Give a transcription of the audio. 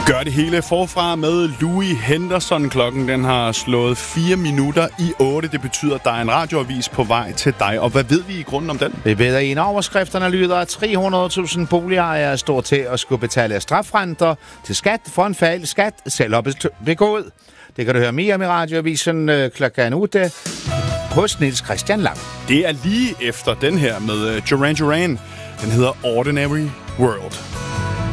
Gør det hele forfra med Louis Henderson. Klokken den har slået 4 minutter i 8. Det betyder, at der er en radioavis på vej til dig. Og hvad ved vi i grunden om den? Vi ved, at en af overskrifterne lyder, at 300.000 boligejere står til at skulle betale strafrenter til skat for en fejl skat selv har begået. Det kan du høre mere om i radioavisen klokken 8 hos Niels Christian Lang. Det er lige efter den her med Duran Duran. Den hedder Ordinary World.